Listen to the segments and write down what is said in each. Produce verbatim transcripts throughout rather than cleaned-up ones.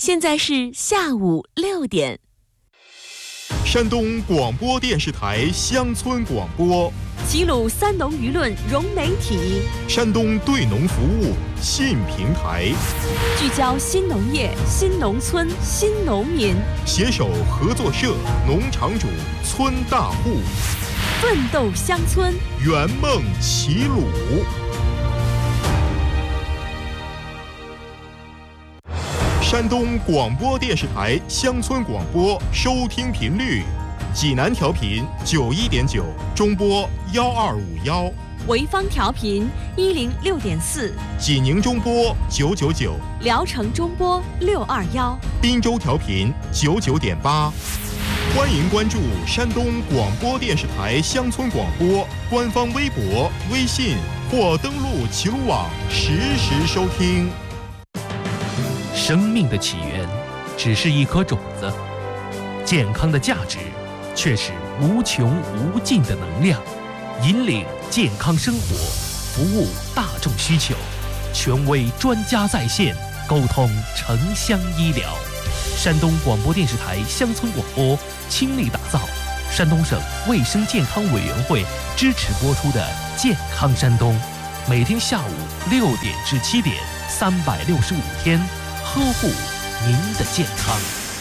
现在是下午六点。 山东广播电视台乡村广播， 齐鲁三农舆论融媒体， 山东对农服务新平台， 聚焦新农业、新农村、新农民， 携手合作社、农场主、村大户， 奋斗乡村， 圆梦齐鲁。山东广播电视台乡村广播收听频率：济南调频九一点九，中波幺二五幺； 潍坊调频一零六点四， 济宁中波九九九， 聊城中波六二幺， 滨州调频九九点八。欢迎关注山东广播电视台乡村广播官方微博、微信，或登录齐鲁网实时收听。 生命的起源只是一颗种子，健康的价值却是无穷无尽的能量。引领健康生活，服务大众需求，权威专家在线，沟通城乡医疗。山东广播电视台乡村广播倾力打造山东省卫生健康委员会支持播出的《健康山东》，每天下午六点至七点，三百六十五天，呵护您的健康。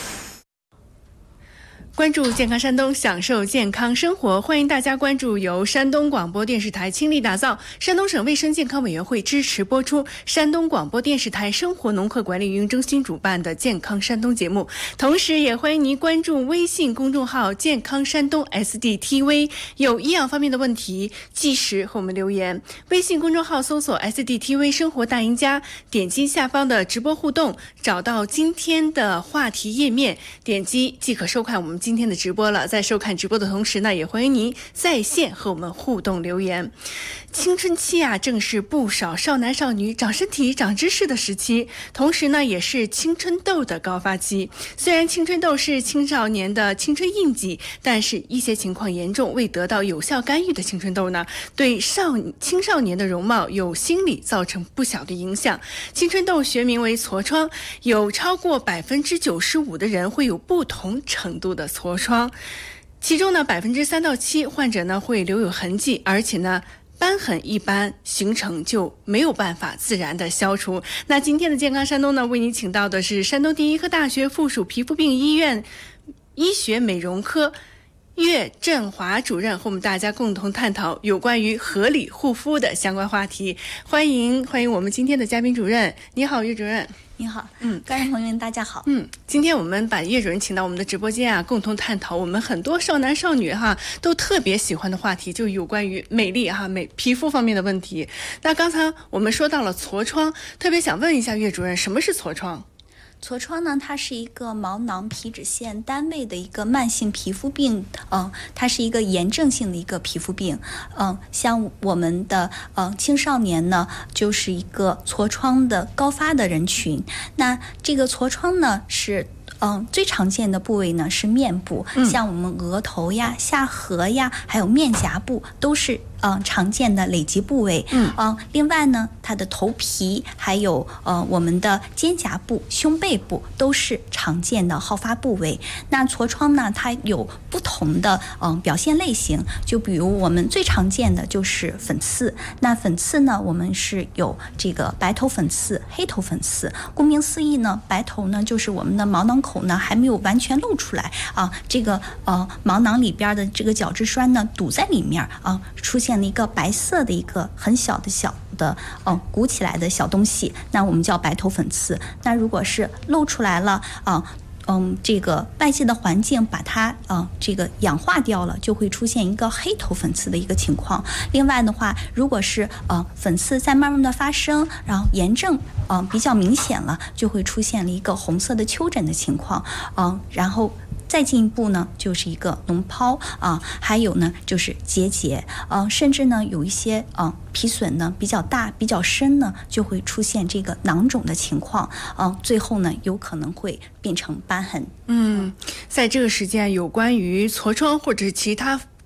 关注健康山东，享受健康生活。欢迎大家关注由山东广播电视台倾力打造、山东省卫生健康委员会支持播出、山东广播电视台生活农课管理运营中心主办的健康山东节目。同时也欢迎您关注微信公众号健康山东 S D T V， 有医养方面的问题即时和我们留言。微信公众号搜索 S D T V 生活大赢家，点击下方的直播互动，找到今天的话题页面，点击即可收看我们今天的直播了。在收看直播的同时呢，也欢迎您在线和我们互动留言。青春期啊，正是不少少男少女长身体、长知识的时期，同时呢，也是青春痘的高发期。虽然青春痘是青少年的青春印记，但是一些情况严重未得到有效干预的青春痘呢，对少青少年的容貌有心理造成不小的影响。青春痘学名为痤疮，有超过百分之九十五的人会有不同程度的痤疮。其中呢，百分之三到七患者呢会留有痕迹，而且呢，瘢痕一般形成就没有办法自然的消除。那今天的健康山东呢，为您请到的是山东第一医科大学附属皮肤病医院医学美容科岳振华主任，和我们大家共同探讨有关于合理护肤的相关话题。欢迎欢迎我们今天的嘉宾主任。你好，岳主任。 你好，嗯，观众朋友们大家好。 嗯，今天我们把岳主任请到我们的直播间啊，共同探讨我们很多少男少女哈都特别喜欢的话题，就有关于美丽哈美皮肤方面的问题。那刚才我们说到了痤疮，特别想问一下岳主任，什么是痤疮？ 痤疮呢，它是一个毛囊皮脂腺单位的一个慢性皮肤病，嗯，它是一个炎症性的一个皮肤病，嗯，像我们的嗯青少年呢，就是一个痤疮的高发的人群。那这个痤疮呢是。嗯，最常见的部位呢是面部，嗯、像我们额头呀、下颌呀，还有面颊部都是嗯常见的累积部位。嗯，嗯另外呢，它的头皮还有呃我们的肩胛部、胸背部都是常见的好发部位。那痤疮呢，它有不同的嗯表现类型，就比如我们最常见的就是粉刺。那粉刺呢，我们是有这个白头粉刺、黑头粉刺。顾名思义呢，白头呢就是我们的毛囊口。口呢还没有完全露出来啊，这个呃毛囊里边的这个角质栓呢堵在里面啊，出现了一个白色的一个很小的小的嗯、呃、鼓起来的小东西，那我们叫白头粉刺。那如果是露出来了啊。嗯，这个外界的环境把它呃这个氧化掉了，就会出现一个黑头粉刺的一个情况。另外的话，如果是呃粉刺在慢慢的发生，然后炎症呃比较明显了，就会出现了一个红色的丘疹的情况。嗯、呃，然后。再进一步呢，就是一个脓疱啊，还有呢就是结节，呃，甚至呢有一些呃皮损呢比较大、比较深呢，就会出现这个囊肿的情况，呃，最后呢有可能会变成瘢痕。 嗯，在这个时间，有关于痤疮或者是其他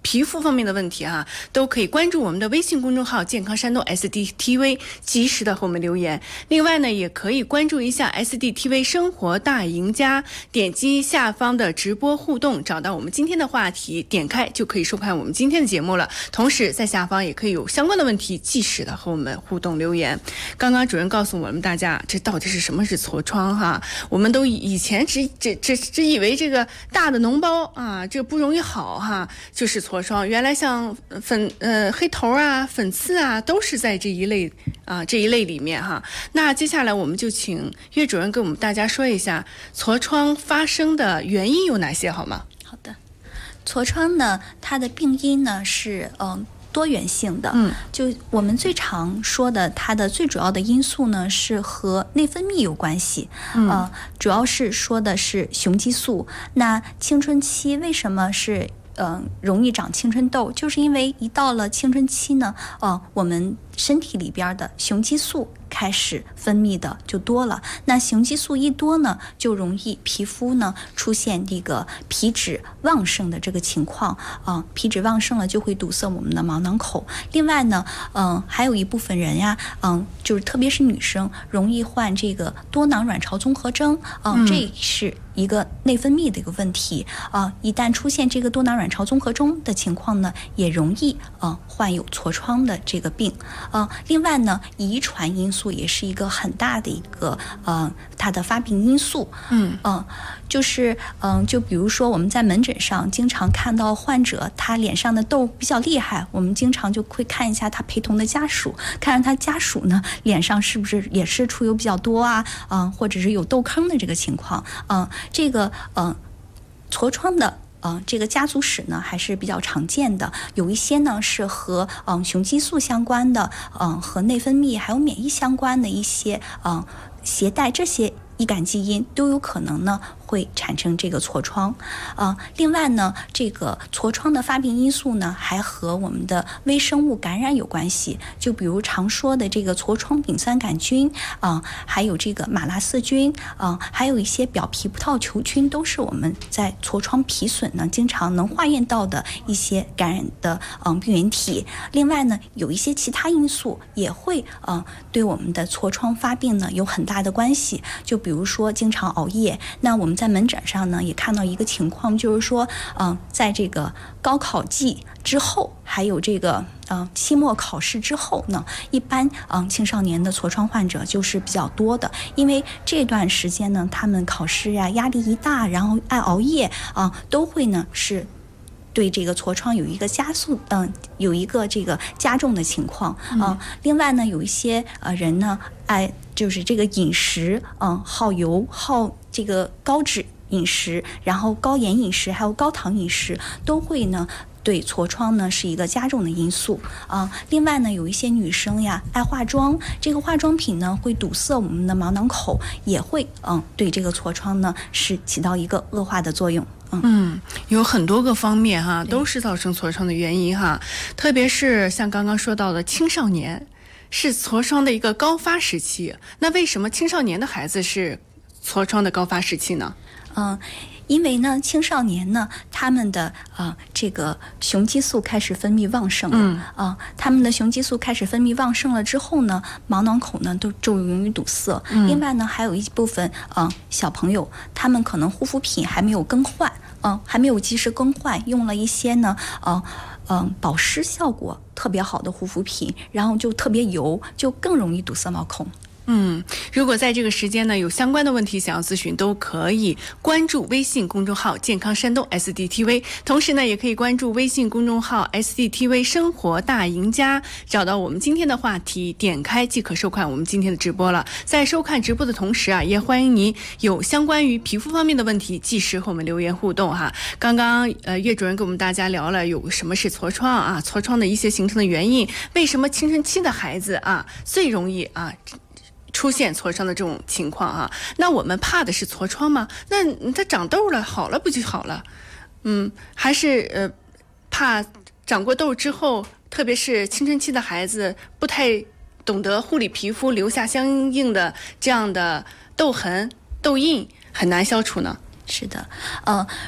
皮肤方面的问题哈，都可以关注我们的微信公众号健康山东 S D T V， 及时的和我们留言。另外呢，也可以关注一下 S D T V 生活大赢家，点击下方的直播互动，找到我们今天的话题，点开就可以收看我们今天的节目了。同时在下方也可以有相关的问题及时的和我们互动留言。刚刚主任告诉我们大家，这到底是什么是痤疮哈？我们都以前只只只只以为这个大的脓包啊，这不容易好哈，就是痤疮。原来像粉呃黑头啊、粉刺啊，都是在这一类啊这一类里面哈。那接下来我们就请岳主任给我们大家说一下痤疮发生的原因有哪些好吗？ 好的，痤疮呢，它的病因呢是嗯。呃多元性的， 嗯， 就我们最常说的，它的最主要的因素呢是和内分泌有关系， 嗯、 呃，主要是说的是雄激素。那青春期为什么是嗯、呃、容易长青春痘？就是因为一到了青春期呢，呃，我们身体里边的雄激素开始分泌的就多了，那雄激素一多呢，就容易皮肤呢出现这个皮脂旺盛的这个情况啊、呃，皮脂旺盛了就会堵塞我们的毛囊口。另外呢，嗯、呃，还有一部分人呀，嗯、呃，就是特别是女生容易患这个多囊卵巢综合征，呃、嗯，这是一个内分泌的一个问题啊、呃。一旦出现这个多囊卵巢综合征的情况呢，也容易呃患有痤疮的这个病。呃，另外呢，遗传因素也是一个很大的一个呃，它的发病因素。 嗯嗯、呃，就是嗯、呃，就比如说我们在门诊上经常看到患者他脸上的痘比较厉害，我们经常就会看一下他陪同的家属，看看他家属呢脸上是不是也是出油比较多啊，嗯、呃，或者是有痘坑的这个情况。嗯、呃，这个嗯、呃，痤疮的。嗯、呃，这个家族史呢还是比较常见的，有一些呢是和嗯、呃、雄激素相关的，嗯、呃、和内分泌还有免疫相关的一些嗯、呃、携带这些易感基因都有可能呢会产生这个痤疮。呃，另外呢，这个痤疮的发病因素呢还和我们的微生物感染有关系，就比如常说的这个痤疮丙酸杆菌啊、呃，还有这个马拉氏菌啊、呃，还有一些表皮葡萄球菌，都是我们在痤疮皮损呢经常能化验到的一些感染的嗯、呃、病原体。另外呢，有一些其他因素也会呃对我们的痤疮发病呢有很大的关系，就比如说经常熬夜。那我们在门诊上呢也看到一个情况，就是说嗯、呃、在这个高考季之后，还有这个呃期末考试之后呢，一般嗯、呃、青少年的痤疮患者就是比较多的，因为这段时间呢他们考试啊压力一大，然后爱熬夜啊、呃、都会呢是对这个痤疮有一个加速，嗯、呃，有一个这个加重的情况啊、呃。另外呢，有一些呃人呢，爱就是这个饮食，嗯、呃，好油、好这个高脂饮食，然后高盐饮食，还有高糖饮食，都会呢对痤疮呢是一个加重的因素啊、呃。另外呢，有一些女生呀爱化妆，这个化妆品呢会堵塞我们的毛囊口，也会嗯、呃、对这个痤疮呢是起到一个恶化的作用。 嗯，有很多个方面哈，都是造成痤疮的原因哈。特别是像刚刚说到的青少年，是痤疮的一个高发时期。那为什么青少年的孩子是痤疮的高发时期呢？ 嗯。因为呢，青少年呢，他们的啊、呃、这个雄激素开始分泌旺盛了， 嗯啊、呃，他们的雄激素开始分泌旺盛了之后呢，毛囊口呢都就容易堵塞。 嗯、 另外呢，还有一部分啊、呃、小朋友，他们可能护肤品还没有更换，嗯、呃，还没有及时更换，用了一些呢，呃。嗯，保湿效果特别好的护肤品，然后就特别油，就更容易堵塞毛孔。 嗯，如果在这个时间呢有相关的问题想要咨询，都可以关注微信公众号健康山东 S D T V， 同时呢也可以关注微信公众号 S D T V 生活大赢家，找到我们今天的话题，点开即可收看我们今天的直播了。在收看直播的同时啊，也欢迎您有相关于皮肤方面的问题及时和我们留言互动哈。刚刚呃岳主任跟我们大家聊了有什么是痤疮啊，痤疮的一些形成的原因，为什么青春期的孩子啊最容易啊出现痤疮的这种情况啊？那我们怕的是痤疮吗？那它长痘了，好了不就好了？嗯，还是呃怕长过痘之后，特别是青春期的孩子不太懂得护理皮肤，留下相应的这样的痘痕、痘印，很难消除呢？ 是的，呃。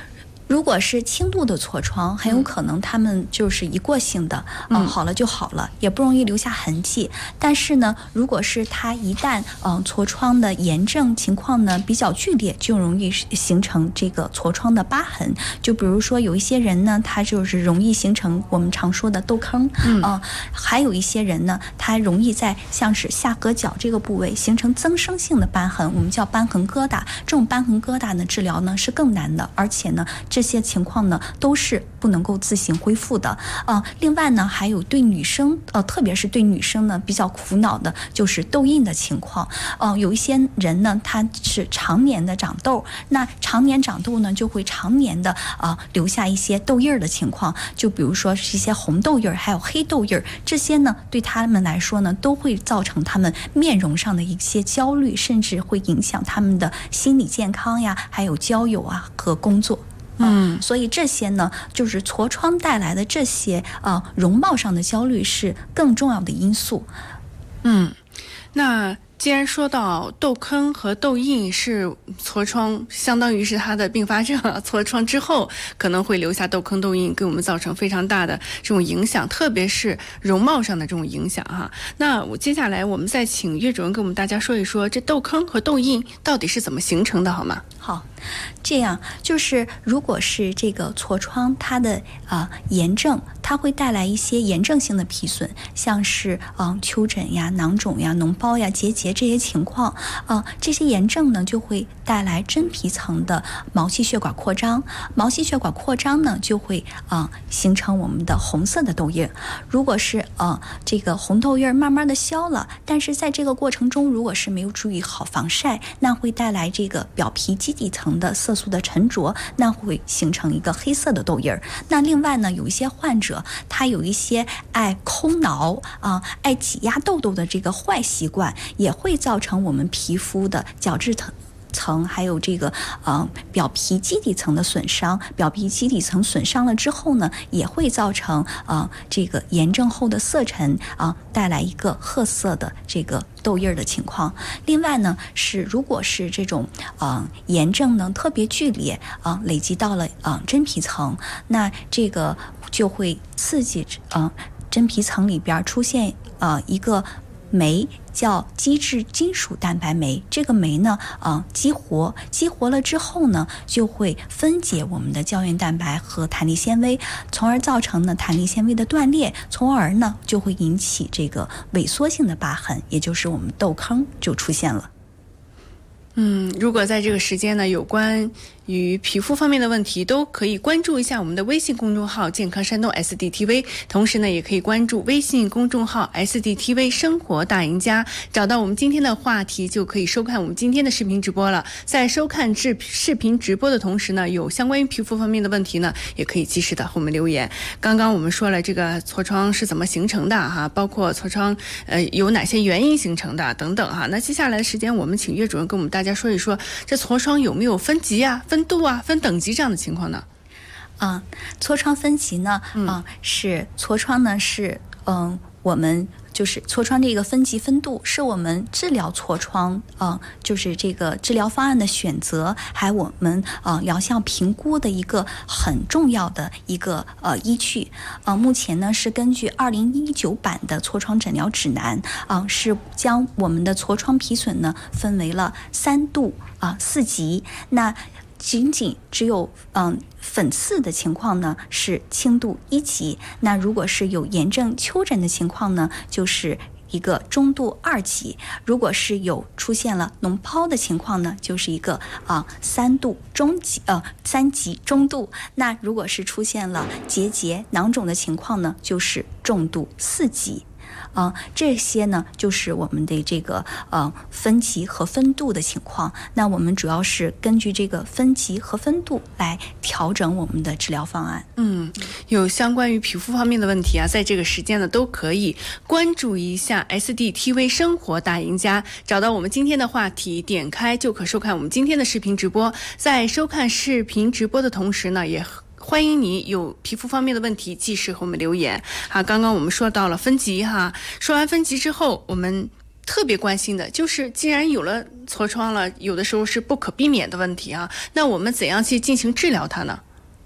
如果是轻度的痤疮，很有可能他们就是一过性的，嗯、呃，好了就好了，也不容易留下痕迹。但是呢，如果是它一旦嗯、呃、痤疮的炎症情况呢比较剧烈，就容易形成这个痤疮的疤痕。就比如说有一些人呢，他就是容易形成我们常说的痘坑，嗯、呃，还有一些人呢，他容易在像是下颌角这个部位形成增生性的瘢痕，我们叫瘢痕疙瘩。这种瘢痕疙瘩呢，治疗呢是更难的，而且呢，这些情况呢都是不能够自行恢复的。呃，另外呢，还有对女生，呃，特别是对女生呢比较苦恼的就是痘印的情况。呃，有一些人呢，他是常年的长痘，那常年长痘呢，就会常年的呃留下一些痘印儿的情况。就比如说是一些红痘印儿，还有黑痘印儿，这些呢对他们来说呢，都会造成他们面容上的一些焦虑，甚至会影响他们的心理健康呀，还有交友啊和工作。嗯，所以这些呢，就是痤疮带来的这些呃容貌上的焦虑是更重要的因素。 嗯，那既然说到痘坑和痘印是痤疮，相当于是它的并发症，痤疮之后可能会留下痘坑痘印，给我们造成非常大的这种影响，特别是容貌上的这种影响哈。那我接下来我们再请岳主任给我们大家说一说，这痘坑和痘印到底是怎么形成的，好吗？ 好，这样就是如果是这个痤疮它的呃炎症，它会带来一些炎症性的皮损，像是嗯、呃、丘疹呀、囊肿呀、脓包呀、结节这些情况。呃这些炎症呢就会带来真皮层的毛细血管扩张，毛细血管扩张呢就会呃形成我们的红色的痘印。如果是呃这个红痘印慢慢的消了，但是在这个过程中如果是没有注意好防晒，那会带来这个表皮基底层的色素的沉着，那会形成一个黑色的痘印儿。那另外呢，有一些患者他有一些爱抠挠啊、呃、爱挤压痘痘的这个坏习惯，也会造成我们皮肤的角质层层还有这个呃表皮基底层的损伤。表皮基底层损伤了之后呢，也会造成呃这个炎症后的色沉啊、呃，带来一个褐色的这个痘印的情况。另外呢，是如果是这种呃炎症呢特别剧烈啊、呃，累积到了啊、呃、真皮层，那这个就会刺激啊、呃、真皮层里边出现呃一个酶，叫基质金属蛋白酶。这个酶呢，呃，激活，激活了之后呢，就会分解我们的胶原蛋白和弹力纤维，从而造成呢弹力纤维的断裂，从而呢就会引起这个萎缩性的疤痕，也就是我们痘坑就出现了。 嗯，如果在这个时间呢，有关与皮肤方面的问题，都可以关注一下我们的微信公众号健康山东 S D T V， 同时呢也可以关注微信公众号 S D T V 生活大赢家，找到我们今天的话题，就可以收看我们今天的视频直播了。在收看视视频直播的同时呢，有相关于皮肤方面的问题呢，也可以及时的和我们留言。刚刚我们说了这个痤疮是怎么形成的哈，包括痤疮呃有哪些原因形成的等等哈。那接下来的时间，我们请岳主任跟我们大家说一说，这痤疮有没有分级啊、分度啊、分等级这样的情况呢？ 嗯，痤疮分级呢，嗯，嗯是痤疮呢是嗯我们就是痤疮这个分级分度是我们治疗痤疮呃就是这个治疗方案的选择，还有我们呃疗效评估的一个很重要的一个呃依据。呃目前呢是根据二零一九版的痤疮诊疗指南啊、呃，是将我们的痤疮皮损呢分为了三度啊、呃、四级。那仅仅只有嗯粉刺的情况呢是轻度一级，那如果是有炎症丘疹的情况呢，就是一个中度二级。如果是有出现了脓疱的情况呢，就是一个啊、呃、三度中级呃三级中度。那如果是出现了结节囊肿的情况呢，就是重度四级。呃，这些呢就是我们的这个呃分级和分度的情况。那我们主要是根据这个分级和分度来调整我们的治疗方案。 嗯，有相关于皮肤方面的问题啊，在这个时间呢都可以关注一下 S D T V 生活大赢家，找到我们今天的话题，点开就可收看我们今天的视频直播。在收看视频直播的同时呢，也欢迎你有皮肤方面的问题及时和我们留言哈。刚刚我们说到了分级哈，说完分级之后，我们特别关心的就是，既然有了痤疮了，有的时候是不可避免的问题啊，那我们怎样去进行治疗它呢？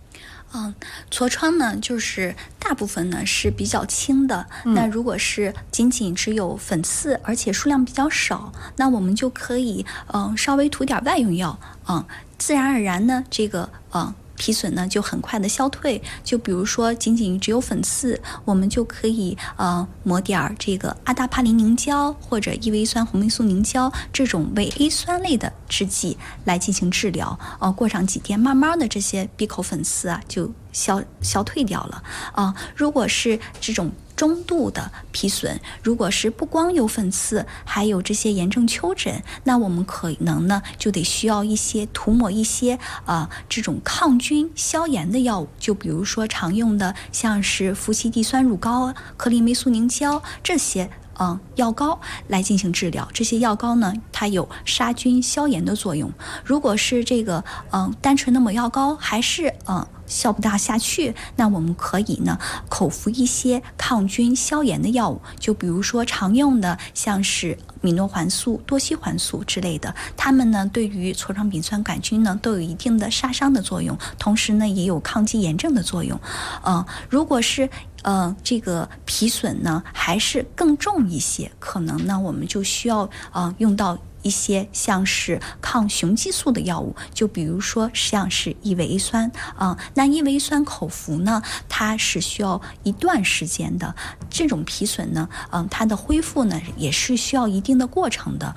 嗯，痤疮呢，就是大部分呢是比较轻的。嗯、那如果是仅仅只有粉刺，而且数量比较少，那我们就可以嗯稍微涂点外用药，嗯，自然而然呢，这个嗯。皮损呢就很快的消退，就比如说仅仅只有粉刺，我们就可以呃抹点这个阿达帕林凝胶或者异维酸红霉素凝胶这种维 A 酸类的制剂来进行治疗。呃，过上几天，慢慢的这些闭口粉刺啊就消消退掉了。啊、呃，如果是这种中度的皮损，如果是不光有粉刺，还有这些炎症丘疹，那我们可能呢就得需要一些涂抹一些呃这种抗菌消炎的药物，就比如说常用的像是氟西地酸乳膏、颗粒霉素凝胶这些。嗯，药膏来进行治疗，这些药膏呢，它有杀菌消炎的作用。如果是这个嗯单纯的抹药膏还是嗯效不大下去，那我们可以呢口服一些抗菌消炎的药物，就比如说常用的像是米诺环素、多西环素之类的，它们呢对于痤疮丙酸杆菌呢都有一定的杀伤的作用，同时呢也有抗击炎症的作用。呃，如果是呃，这个皮损呢还是更重一些，可能呢我们就需要呃用到一些像是抗雄激素的药物，就比如说像是异维 A 酸啊、呃，那异维 A 酸口服呢，它是需要一段时间的。这种皮损呢，嗯、呃，它的恢复呢也是需要一定的过程的。